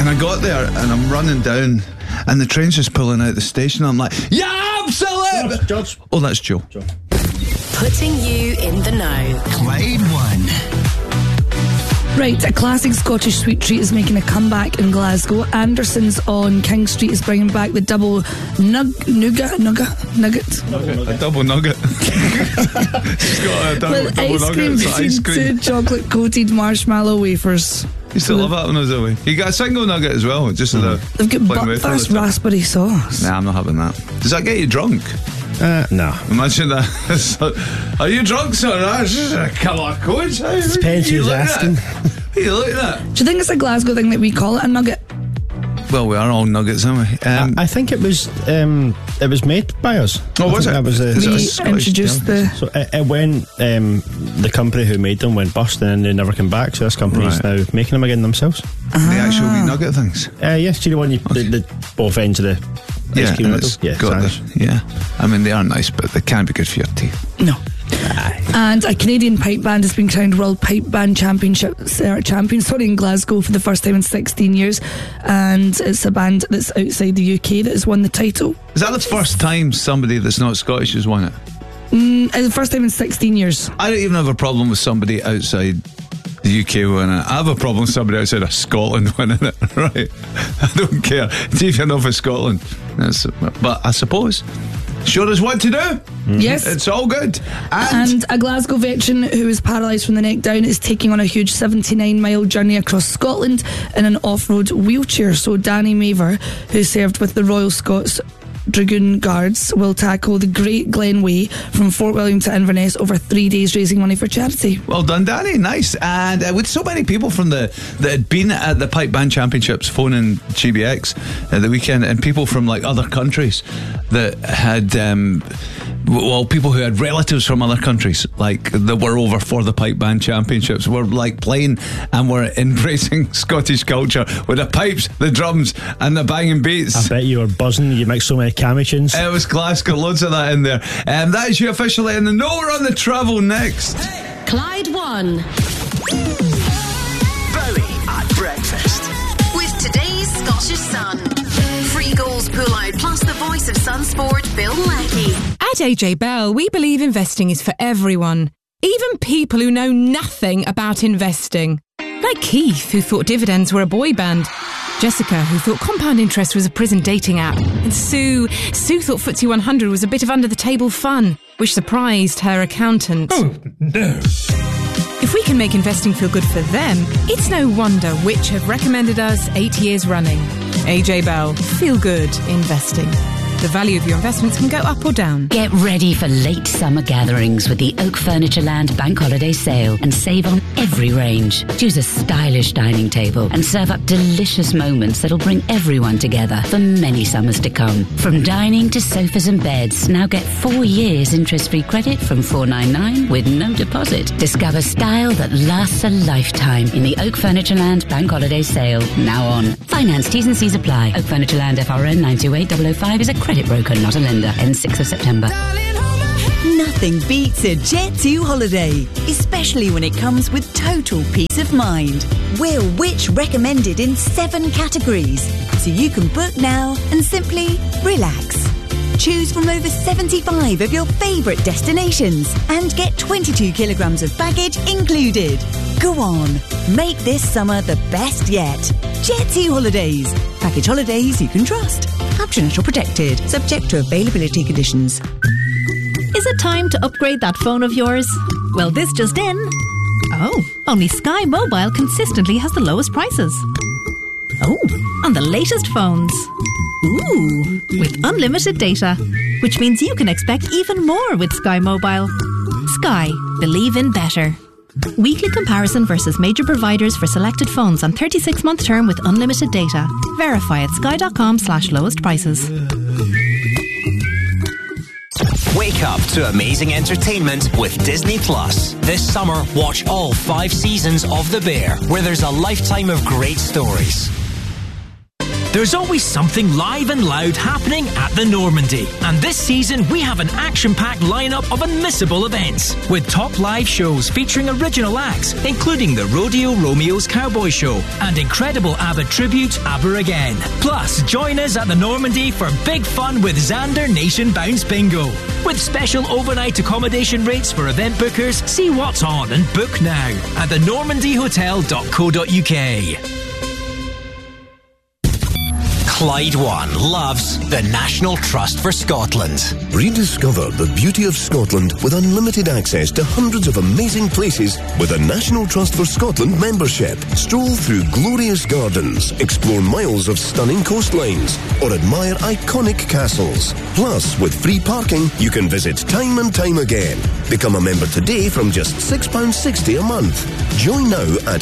And I got there and I'm running down and the train's just pulling out the station. I'm like, yeah, absolutely. George. Oh, that's Joe. Putting you in the know. Clyde One. Right, a classic Scottish sweet treat is making a comeback in Glasgow. Anderson's on King Street is bringing back the double nugget. A double nugget. She's got a double With ice cream nugget. between two chocolate-coated marshmallow wafers. Used to love that when I was away. You got a single nugget as well, just They've got Buckfast raspberry sauce. Nah, I'm not having that. Does that get you drunk? No. Imagine that. Are you drunk, son? Come on, coach. Depends who's asking. What are you looking at? Do you think it's a Glasgow thing that we call it a nugget? Well, we are all nuggets, aren't we? I think it was made by us. Oh, was it? That was We introduced the... So it went, the company who made them went bust and they never came back, so this company's now making them again themselves. The actual wee nugget things? Yes, do you know when the both ends of the ice cream it's middle? Yeah, I mean, they are nice, but they can't be good for your teeth. No. And a Canadian pipe band has been crowned World Pipe Band Championship champion in Glasgow for the first time in 16 years, and it's a band that's outside the UK that has won the title. Is that the first time somebody that's not Scottish has won it? It's the first time in 16 years. I don't even have a problem with somebody outside the UK winning it. I have a problem with somebody outside of Scotland winning it, right? I don't care. It's even enough for Scotland. But I suppose sure is what to do. Yes. It's all good. And a Glasgow veteran who is paralysed from the neck down is taking on a huge 79-mile journey across Scotland in an off-road wheelchair. So Danny Maver, who served with the Royal Scots Dragoon Guards, will tackle the Great Glen Way from Fort William to Inverness over 3 days, raising money for charity. Well done, Danny. Nice. And with so many people from that had been at the Pipe Band Championships phoning GBX at the weekend, and people from like other countries that had people who had relatives from other countries like that were over for the Pipe Band Championships were like playing and were embracing Scottish culture with the pipes, the drums and the banging beats. I bet you were buzzing. You mixed so many camichins. It was class. Got loads of that in there. That is you officially in the know. We're on the travel next. Clyde One. Bowie at breakfast. With today's Scottish Sun. Free goals pull out, plus the voice of Sun Sport, Bill Leckie. At AJ Bell, we believe investing is for everyone, even people who know nothing about investing. Like Keith, who thought dividends were a boy band. Jessica, who thought compound interest was a prison dating app. And Sue thought FTSE 100 was a bit of under-the-table fun, which surprised her accountant. Oh, no. If we can make investing feel good for them, it's no wonder Which have recommended us 8 years running. AJ Bell, feel good investing. The value of your investments can go up or down. Get ready for late summer gatherings with the Oak Furnitureland Bank Holiday Sale and save on every range. Choose a stylish dining table and serve up delicious moments that'll bring everyone together for many summers to come. From dining to sofas and beds, now get 4 years interest-free credit from $499 with no deposit. Discover style that lasts a lifetime in the Oak Furnitureland Bank Holiday Sale, now on. Finance T's and C's apply. Oak Furnitureland FRN 928005 is a credit broker, not a lender. Ends 6th of September. Nothing beats a Jet2 holiday, especially when it comes with total peace of mind. We're Which recommended in 7 categories, so you can book now and simply relax. Choose from over 75 of your favourite destinations and get 22 kilograms of baggage included. Go on, make this summer the best yet. Jet2 Holidays. Package holidays you can trust. Optional protected. Subject to availability conditions. Is it time to upgrade that phone of yours? Well, this just in. Oh, only Sky Mobile consistently has the lowest prices. Oh, on the latest phones. Ooh, with unlimited data, which means you can expect even more with Sky Mobile. Sky, believe in better. Weekly comparison versus major providers for selected phones on 36-month term with unlimited data. Verify at sky.com/lowest prices. Wake up to amazing entertainment with Disney Plus. This summer, watch all 5 seasons of The Bear, where there's a lifetime of great stories. There's always something live and loud happening at the Normandy. And this season, we have an action-packed lineup of unmissable events, with top live shows featuring original acts, including the Rodeo Romeo's Cowboy Show and incredible ABBA tribute, ABBA Again. Plus, join us at the Normandy for big fun with Xander Nation Bounce Bingo. With special overnight accommodation rates for event bookers, see what's on and book now at thenormandyhotel.co.uk. Clyde One loves the National Trust for Scotland. Rediscover the beauty of Scotland with unlimited access to hundreds of amazing places with a National Trust for Scotland membership. Stroll through glorious gardens, explore miles of stunning coastlines, or admire iconic castles. Plus, with free parking, you can visit time and time again. Become a member today from just £6.60 a month. Join now at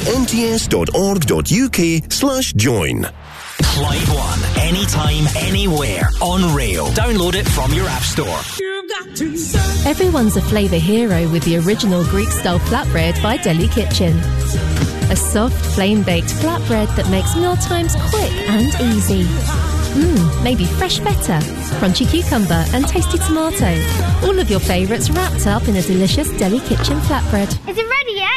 nts.org.uk/join. Clyde One, anytime, anywhere, on rail. Download it from your app store. Everyone's a flavour hero with the original Greek-style flatbread by Deli Kitchen. A soft, flame-baked flatbread that makes mealtimes quick and easy. Maybe fresh feta, crunchy cucumber and tasty tomato. All of your favourites wrapped up in a delicious Deli Kitchen flatbread. Is it ready yet?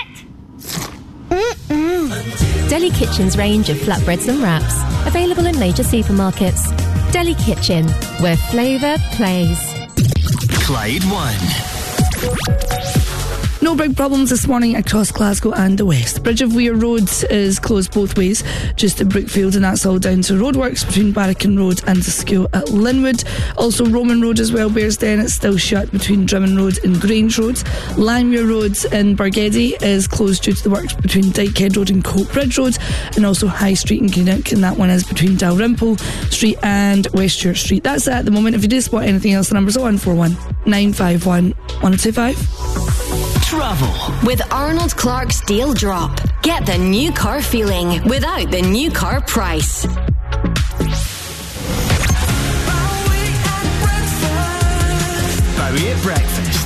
Deli Kitchen's range of flatbreads and wraps, available in major supermarkets. Deli Kitchen, where flavour plays. Clyde One. No big problems this morning across Glasgow and the West. Bridge of Weir Road is closed both ways, just at Brookfield, and that's all down to roadworks between Barracan Road and the school at Linwood. Also Roman Road as well, Bearsden, it's still shut between Drummond Road and Grange Road. Langmuir Road in Bargedy is closed due to the works between Dykehead Road and Coatbridge Road, and also High Street in Greenock, and that one is between Dalrymple Street and West Church Street. That's it at the moment. If you do spot anything else, the number's 0141 951 1025. Travel with Arnold Clark's Deal Drop. Get the new car feeling without the new car price. Bowie at breakfast.